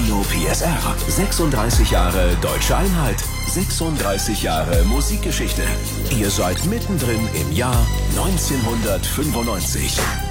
Radio PSR. 36 Jahre deutsche Einheit. 36 Jahre Musikgeschichte. Ihr seid mittendrin im Jahr 1995.